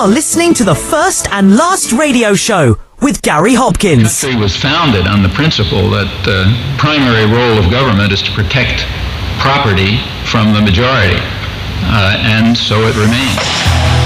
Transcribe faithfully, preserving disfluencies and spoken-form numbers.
are listening to the First and Last Radio Show with Gary Hopkins. The country was founded on the principle that the primary role of government is to protect property from the majority, uh, and so it remains.